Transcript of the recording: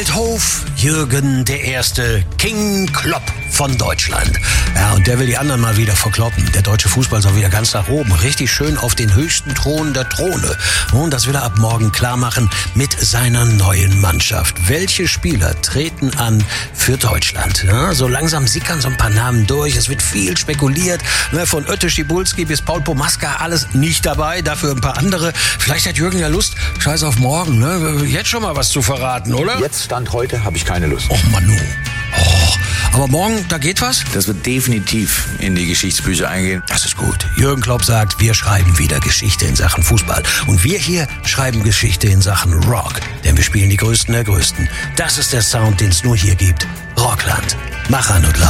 Hof, Jürgen der Erste, King Klopp von Deutschland. Ja, und der will die anderen mal wieder verkloppen. Der deutsche Fußball soll wieder ganz nach oben. Richtig schön auf den höchsten Thron der Throne. Und das will er ab morgen klar machen mit seiner neuen Mannschaft. Welche Spieler treten an für Deutschland? Ja, so langsam sickern so ein paar Namen durch. Es wird viel spekuliert. Von Ötte Schibulski bis Paul Pomaska, alles nicht dabei. Dafür ein paar andere. Vielleicht hat Jürgen ja Lust, scheiß auf morgen, ne? Jetzt schon mal was zu verraten, oder? Jetzt, Stand heute, habe ich keine Lust. Och, Manu. Oh, aber morgen, da geht was? Das wird definitiv in die Geschichtsbücher eingehen. Das ist gut. Jürgen Klopp sagt, wir schreiben wieder Geschichte in Sachen Fußball. Und wir hier schreiben Geschichte in Sachen Rock. Denn wir spielen die Größten der Größten. Das ist der Sound, den es nur hier gibt. Rockland. Mach an und laut.